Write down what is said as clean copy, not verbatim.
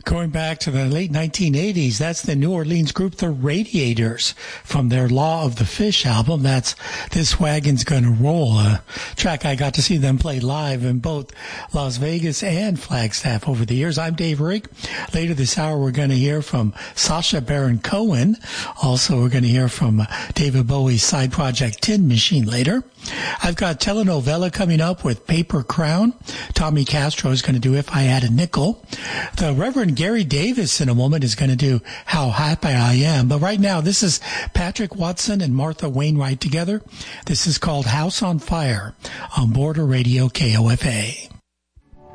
Going back to the late 1980s, that's the New Orleans group, The Radiators, from their Law of the Fish album. That's This Wagon's Gonna Roll, a track I got to see them play live in both Las Vegas and Flagstaff over the years. I'm Dave Rick. Later this hour, we're going to hear from Sacha Baron Cohen. Also, we're going to hear from David Bowie's side project Tin Machine later. I've got telenovela coming up with Paper Crown. Tommy Castro is going to do If I Had a Nickel. The Reverend Gary Davis in a moment is going to do How Happy I Am. But right now, this is Patrick Watson and Martha Wainwright together. This is called House on Fire on Border Radio KOFA.